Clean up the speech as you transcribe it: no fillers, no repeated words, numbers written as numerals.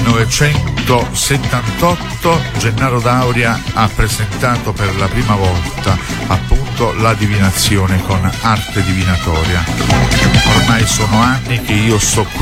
1978 Gennaro D'Auria ha presentato per la prima volta appunto la divinazione con arte divinatoria. Ormai sono anni che io sto